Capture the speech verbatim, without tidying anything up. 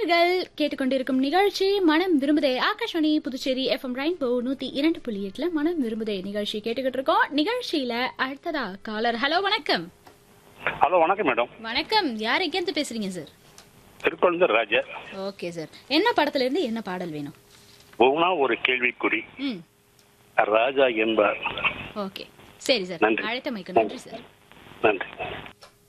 நேயர்கள் கேட்டுக்கொண்டிருக்கும் நிகழ்ச்சி மனம் விரும்புதே. ஆகாஷவாணி புதுச்சேரி எஃப்எம் ரெயின்போ நூத்தி இரண்டு புள்ளி எட்டுல மனம் விரும்புதே நிகழ்ச்சி கேட்டுக்கிட்டு இருக்கோம். நிகழ்ச்சியில அடுத்ததா காலர். ஹலோ, வணக்கம். ஹலோ, வணக்கம் மேடம். வணக்கம். யார் எங்கேருந்து பேசுறீங்க சார்? திருக்கோளூர் ராஜா. ஓகே சார், என்ன படத்துல இருந்து என்ன பாடல் வேணும்? போனா ஒரு கேள்விக்குறி, ராஜா என்பார். ஓகே, சரி சார். அழைத்தமைக்கு நன்றி சார். நன்றி.